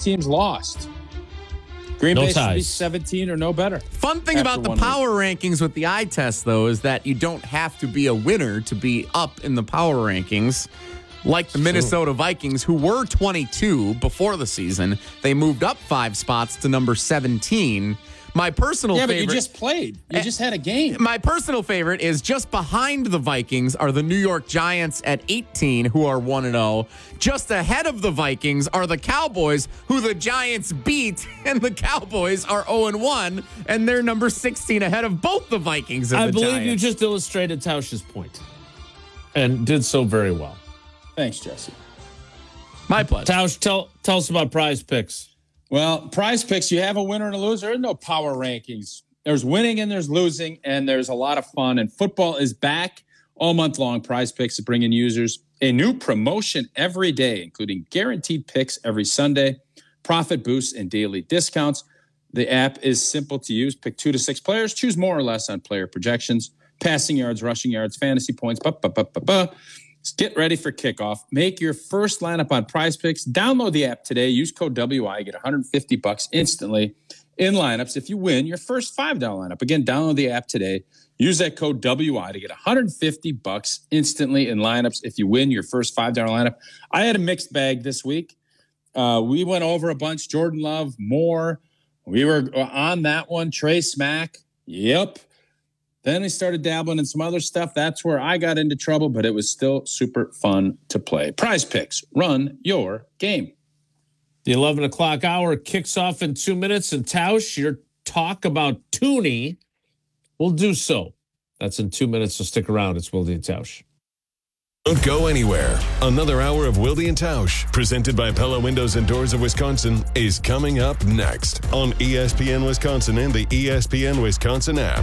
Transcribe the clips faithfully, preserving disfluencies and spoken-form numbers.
teams lost. Green No Bay should be ties. seventeen or no better. Fun thing after about the one power week. rankings with the eye test, though, is that you don't have to be a winner to be up in the power rankings. Like the Minnesota Vikings, who were twenty-two before the season, they moved up five spots to number seventeen. My personal Yeah, but favorite. you just played. You Eh, just had a game. My personal favorite is just behind the Vikings are the New York Giants at eighteen, who are one and oh. Just ahead of the Vikings are the Cowboys, who the Giants beat, and the Cowboys are oh and one, and they're number sixteen ahead of both the Vikings and I the believe Giants. you just illustrated Tausch's point and did so very well. Thanks, Jesse. My pleasure. Tausch, tell, tell us about Prize Picks. Well, Prize Picks, you have a winner and a loser. There's no power rankings. There's winning and there's losing, and there's a lot of fun. And football is back all month long. Prize Picks is bringing users a new promotion every day, including guaranteed picks every Sunday, profit boosts, and daily discounts. The app is simple to use. Pick two to six players. Choose more or less on player projections, passing yards, rushing yards, fantasy points. Ba, ba, ba, ba, ba. Get ready for kickoff. Make your first lineup on Prize Picks. Download the app today. Use code W I. Get one hundred fifty bucks instantly in lineups if you win your first five dollar lineup. Again, download the app today. Use that code W I to get one hundred fifty bucks instantly in lineups if you win your first five dollar lineup. I had a mixed bag this week. Uh, we went over a bunch. Jordan Love, more. We were on that one. Trey Smack. Yep. Then I started dabbling in some other stuff. That's where I got into trouble, but it was still super fun to play. Prize Picks, run your game. The eleven o'clock hour kicks off in two minutes. And Tausch, your talk about Tooney will do so. That's in two minutes, so stick around. It's Wilde and Tausch. Don't go anywhere. Another hour of Wilde and Tausch, presented by Pella Windows and Doors of Wisconsin, is coming up next on E S P N Wisconsin and the E S P N Wisconsin app.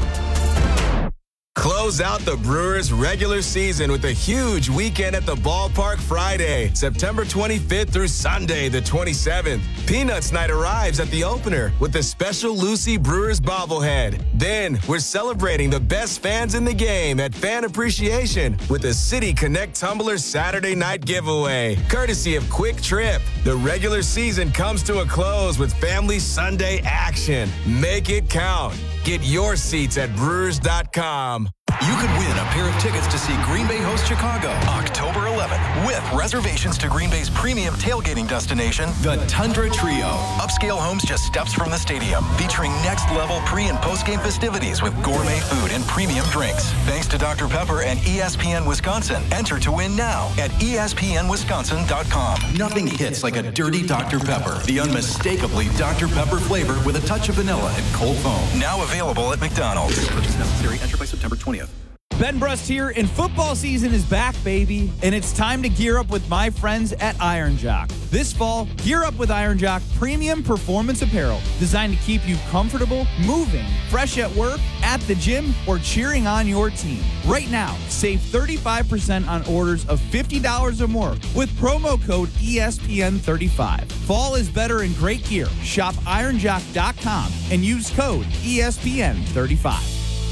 Close out the Brewers' regular season with a huge weekend at the ballpark Friday, September twenty-fifth through Sunday, the twenty-seventh. Peanuts Night arrives at the opener with a special Lucy Brewers bobblehead. Then we're celebrating the best fans in the game at Fan Appreciation with a City Connect Tumbler Saturday night giveaway, courtesy of Quick Trip. The regular season comes to a close with Family Sunday action. Make it count. Get your seats at Brewers dot com. You could win a pair of tickets to see Green Bay host Chicago October eleventh with reservations to Green Bay's premium tailgating destination, the Tundra Trio. Upscale homes just steps from the stadium, featuring next-level pre- and post-game festivities with gourmet food and premium drinks. Thanks to Doctor Pepper and E S P N Wisconsin. Enter to win now at E S P N Wisconsin dot com. Nothing hits like a dirty Doctor Pepper. The unmistakably Doctor Pepper flavor with a touch of vanilla and cold foam. Now available at McDonald's. Purchase necessary. Enter by September twentieth. Ben Brust here, and football season is back, baby, and it's time to gear up with my friends at Iron Jock. This fall, gear up with Iron Jock premium performance apparel designed to keep you comfortable, moving, fresh at work, at the gym, or cheering on your team. Right now, save thirty-five percent on orders of fifty dollars or more with promo code E S P N thirty-five. Fall is better in great gear. Shop iron jock dot com and use code E S P N thirty-five.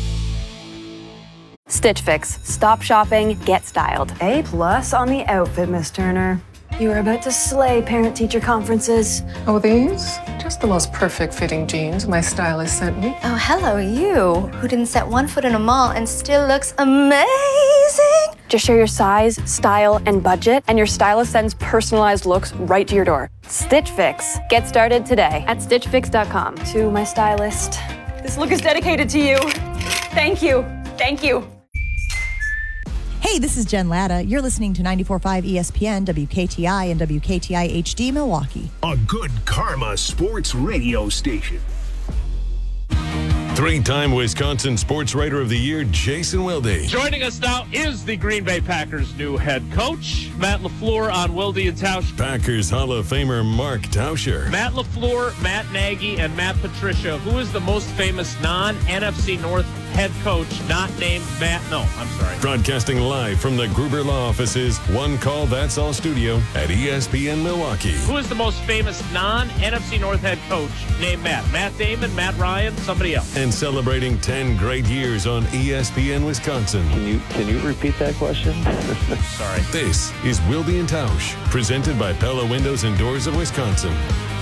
Stitch Fix. Stop shopping, get styled. A plus on the outfit, Miss Turner. You are about to slay parent-teacher conferences. Oh, these? Just the most perfect fitting jeans my stylist sent me. Oh, hello, you, who didn't set one foot in a mall and still looks amazing. Just share your size, style, and budget, and your stylist sends personalized looks right to your door. Stitch Fix. Get started today at stitch fix dot com. To my stylist. This look is dedicated to you. Thank you. Thank you. Hey, this is Jen Latta. You're listening to ninety-four point five E S P N, W K T I, and W K T I H D Milwaukee. A good karma sports radio station. Three-time Wisconsin Sports Writer of the Year, Jason Wilde. Joining us now is the Green Bay Packers' new head coach, Matt LaFleur, on Wilde and Tausch. Packers Hall of Famer Mark Tauscher. Matt LaFleur, Matt Nagy, and Matt Patricia. Who is the most famous non-N F C North head coach not named Matt? No, I'm sorry. Broadcasting live from the Gruber Law Offices, One Call That's All studio at E S P N Milwaukee. Who is the most famous non-N F C North head coach named Matt? Matt Damon, Matt Ryan, somebody else. And celebrating ten great years on E S P N Wisconsin. Can you can you repeat that question? Sorry. This is Wilde and Tausch, presented by Pella Windows and Doors of Wisconsin.